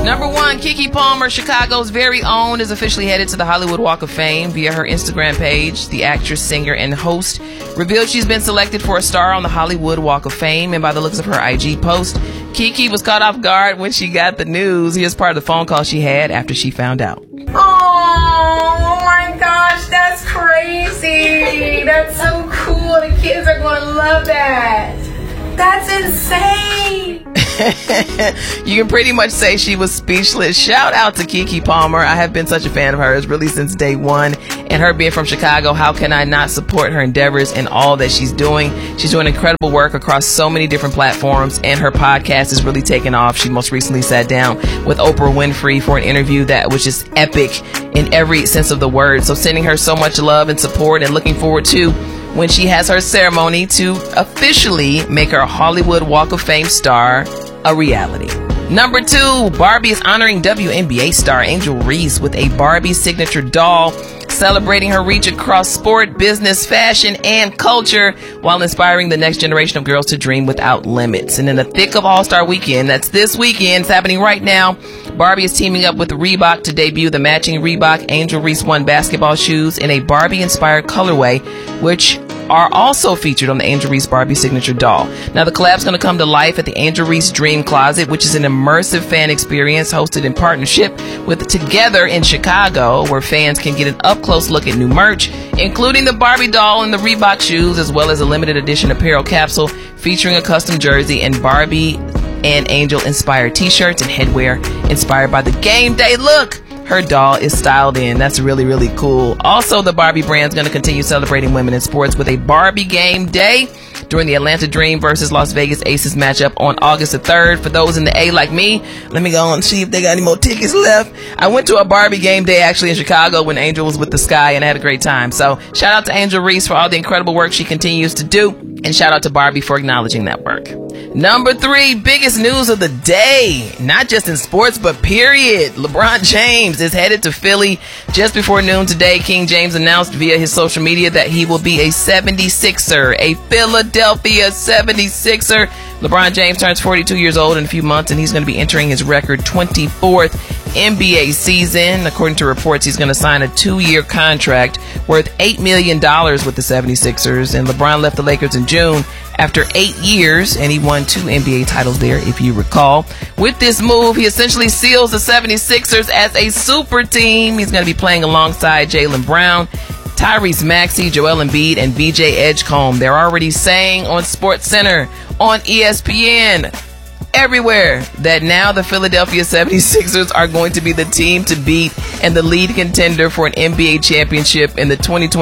Number 1, Keke Palmer, Chicago's very own, is officially headed to the Hollywood Walk of Fame. Via her Instagram page, the actress, singer, and host revealed she's been selected for a star on the Hollywood Walk of Fame. And by the looks of her IG post, Keke was caught off guard when she got the news. Here's part of the phone call she had after she found out. Oh my gosh, that's crazy. That's so cool. The kids are going to love that. That's insane. You can pretty much say she was speechless. Shout out to Keke Palmer. I have been such a fan of hers really since day one. And her being from Chicago, how can I not support her endeavors and all that she's doing? She's doing incredible work across so many different platforms, and her podcast is really taking off. She most recently sat down with Oprah Winfrey for an interview that was just epic in every sense of the word. So sending her so much love and support, and looking forward to when she has her ceremony to officially make her Hollywood Walk of Fame star a reality. Number 2, Barbie is honoring WNBA star Angel Reese with a Barbie signature doll, celebrating her reach across sport, business, fashion, and culture, while inspiring the next generation of girls to dream without limits. And in the thick of All-Star Weekend, that's this weekend, it's happening right now, Barbie is teaming up with Reebok to debut the matching Reebok Angel Reese 1 basketball shoes in a Barbie-inspired colorway, which are also featured on the Angel Reese Barbie signature doll. Now, the collab's going to come to life at the Angel Reese Dream Closet, which is an immersive fan experience hosted in partnership with Together in Chicago, where fans can get an up-close look at new merch, including the Barbie doll and the Reebok shoes, as well as a limited edition apparel capsule featuring a custom jersey and Barbie and Angel-inspired t-shirts and headwear inspired by the game day look her doll is styled in. That's really, really cool. Also, the Barbie brand's going to continue celebrating women in sports with a Barbie game day during the Atlanta Dream versus Las Vegas Aces matchup on August the 3rd. For those in the A like me, let me go and see if they got any more tickets left. I went to a Barbie game day actually in Chicago when Angel was with the Sky, and I had a great time. So shout out to Angel Reese for all the incredible work she continues to do, and shout out to Barbie for acknowledging that work. Number 3, biggest news of the day, not just in sports, but period. LeBron James is headed to Philly just before noon today. King James announced via his social media that he will be a 76er, a Philadelphia 76er. LeBron James turns 42 years old in a few months, and he's going to be entering his record 24th NBA season. According to reports, he's going to sign a 2-year contract worth $8 million with the 76ers. And LeBron left the Lakers in June after 8 years, and he won 2 NBA titles there, if you recall. With this move, he essentially seals the 76ers as a super team. He's going to be playing alongside Jaylen Brown, Tyrese Maxey, Joel Embiid, and VJ Edgecombe. They're already saying on SportsCenter, on ESPN, everywhere, that now the Philadelphia 76ers are going to be the team to beat and the lead contender for an NBA championship in the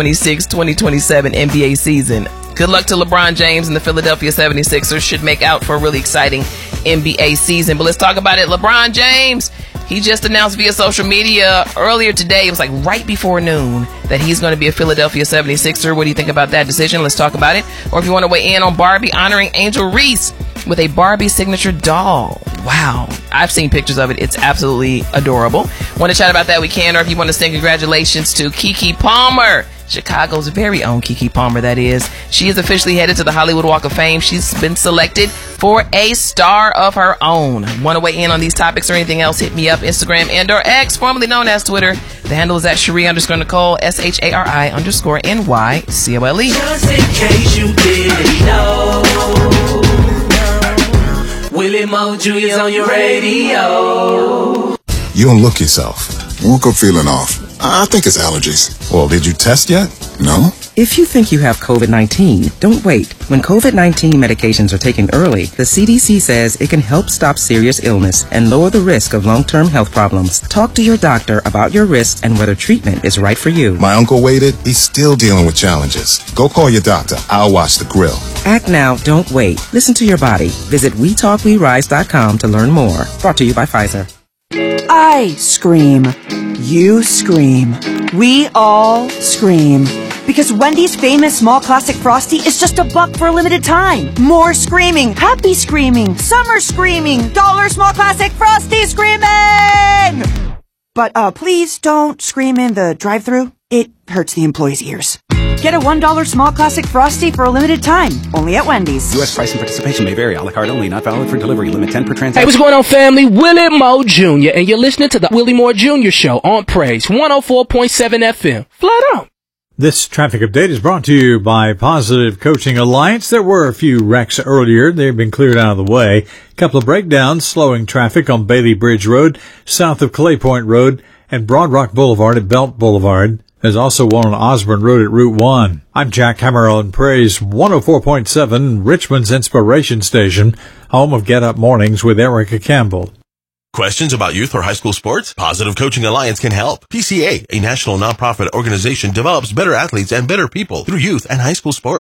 2026-2027 NBA season. Good luck to LeBron James, and the Philadelphia 76ers should make out for a really exciting NBA season. But let's talk about it. LeBron James, he just announced via social media earlier today, it was like right before noon, that he's going to be a Philadelphia 76er. What do you think about that decision? Let's talk about it. Or if you want to weigh in on Barbie honoring Angel Reese with a Barbie signature doll. Wow. I've seen pictures of it. It's absolutely adorable. Want to chat about that? We can. Or if you want to say congratulations to Keke Palmer, Chicago's very own Keke Palmer, that is. She is officially headed to the Hollywood Walk of Fame. She's been selected for a star of her own. Want to weigh in on these topics or anything else? Hit me up, Instagram and or X, formerly known as Twitter. The handle is at Cherie_Nicole, SHARI_NYCOLE. Just in case you didn't know, Willie Mo Jr. is on your radio. You don't look yourself. Woke up feeling off. I think it's allergies. Well, did you test yet? No? If you think you have COVID-19, don't wait. When COVID-19 medications are taken early, the CDC says it can help stop serious illness and lower the risk of long-term health problems. Talk to your doctor about your risks and whether treatment is right for you. My uncle waited. He's still dealing with challenges. Go call your doctor. I'll watch the grill. Act now, don't wait. Listen to your body. Visit WeTalkWeRise.com to learn more. Brought to you by Pfizer. I scream. You scream. We all scream. Because Wendy's famous small classic Frosty is just $1 for a limited time. More screaming, happy screaming, summer screaming, dollar small classic Frosty screaming! But please don't scream in the drive-thru. It hurts the employees' ears. Get a $1 small classic Frosty for a limited time, only at Wendy's. U.S. price and participation may vary. A la carte only, not valid for delivery. Limit 10 per transaction. Hey, what's going on, family? Willie Moore Jr., and you're listening to the Willie Moore Jr. Show on Praise 104.7 FM. Flat out. This traffic update is brought to you by Positive Coaching Alliance. There were a few wrecks earlier. They've been cleared out of the way. A couple of breakdowns slowing traffic on Bailey Bridge Road, south of Clay Point Road, and Broad Rock Boulevard at Belt Boulevard. There's also one on Osborne Road at Route 1. I'm Jack Hammer on Praise 104.7, Richmond's inspiration station, home of Get Up Mornings with Erica Campbell. Questions about youth or high school sports? Positive Coaching Alliance can help. PCA, a national nonprofit organization, develops better athletes and better people through youth and high school sports.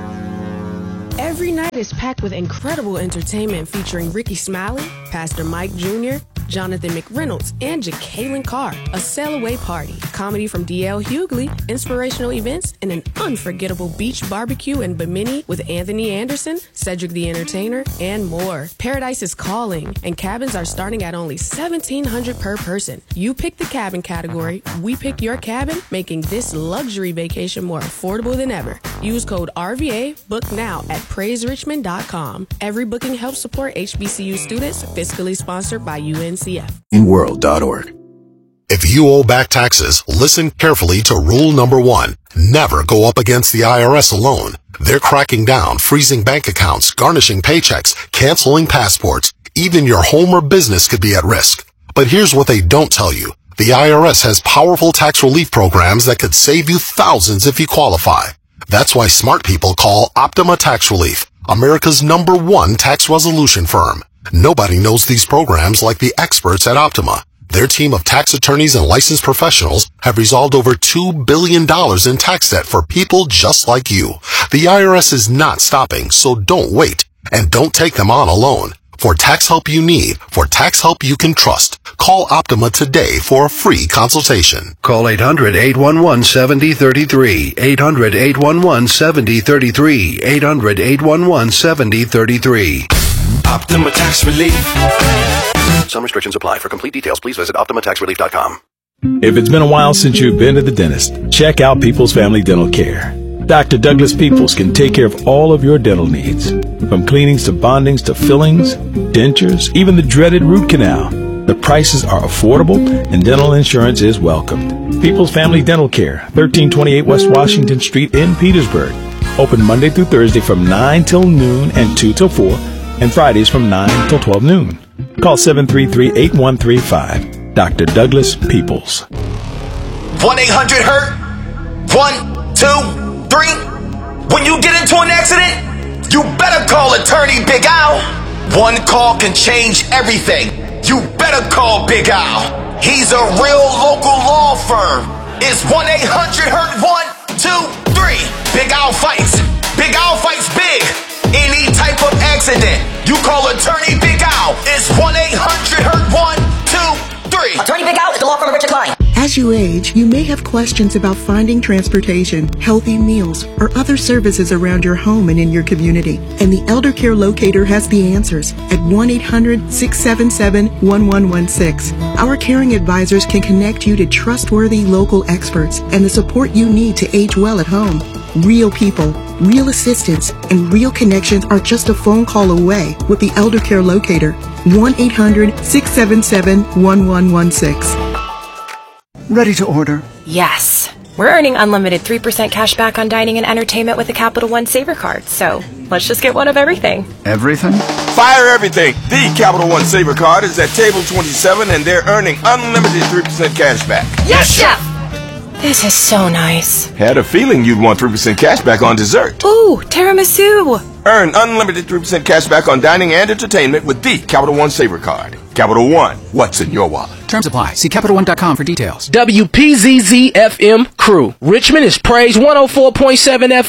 Every night is packed with incredible entertainment featuring Ricky Smiley, Pastor Mike Jr., Jonathan McReynolds, and Jacqueline Carr. A sail-away party, comedy from D.L. Hughley, inspirational events, and an unforgettable beach barbecue in Bimini with Anthony Anderson, Cedric the Entertainer, and more. Paradise is calling, and cabins are starting at only $1,700 per person. You pick the cabin category, we pick your cabin, making this luxury vacation more affordable than ever. Use code RVA, book now at PraiseRichmond.com. Every booking helps support HBCU students, fiscally sponsored by UNCF. InWorld.org. If you owe back taxes, listen carefully to rule number 1. Never go up against the IRS alone. They're cracking down, freezing bank accounts, garnishing paychecks, canceling passports. Even your home or business could be at risk. But here's what they don't tell you. The IRS has powerful tax relief programs that could save you thousands if you qualify. That's why smart people call Optima Tax Relief, America's #1 tax resolution firm. Nobody knows these programs like the experts at Optima. Their team of tax attorneys and licensed professionals have resolved over $2 billion in tax debt for people just like you. The IRS is not stopping, so don't wait. And don't take them on alone. For tax help you need, for tax help you can trust, call Optima today for a free consultation. Call 800-811-7033, 800-811-7033, 800-811-7033. Optima Tax Relief. Some restrictions apply. For complete details, please visit OptimaTaxRelief.com. If it's been a while since you've been to the dentist, check out People's Family Dental Care. Dr. Douglas Peoples can take care of all of your dental needs, from cleanings to bondings to fillings, dentures, even the dreaded root canal. The prices are affordable and dental insurance is welcomed. People's Family Dental Care, 1328 West Washington Street in Petersburg. Open Monday through Thursday from 9 till noon and 2 till 4, and Fridays from 9 till 12 noon. Call 733-8135. Dr. Douglas Peoples. 1-800-HURT. 1, 2, 3. When you get into an accident, you better call attorney Big Al. One call can change everything. You better call Big Al. He's a real local law firm. It's 1-800-HURT. 1, 2, 3. Big Al fights. Big Al fights big. Any type of accident, you call attorney Big Al. It's 1-800-HURT. 1, 2, 3. Attorney Big Al at the law firm of Richard Klein. As you age, you may have questions about finding transportation, healthy meals, or other services around your home and in your community. And the Elder Care Locator has the answers at 1-800-677-1116. Our caring advisors can connect you to trustworthy local experts and the support you need to age well at home. Real people, real assistance, and real connections are just a phone call away with the Elder Care Locator. 1-800-677-1116. Ready to order? Yes. We're earning unlimited 3% cash back on dining and entertainment with the Capital One Saver card, so let's just get one of everything. Everything? Fire everything! The Capital One Saver card is at table 27 and they're earning unlimited 3% cash back. Yes, Chef! This is so nice. Had a feeling you'd want 3% cash back on dessert. Ooh, tiramisu! Earn unlimited 3% cash back on dining and entertainment with the Capital One Saver card. Capital One, what's in your wallet? Terms apply. See CapitalOne.com for details. WPZZ-FM crew. Richmond is Praise 104.7 FM.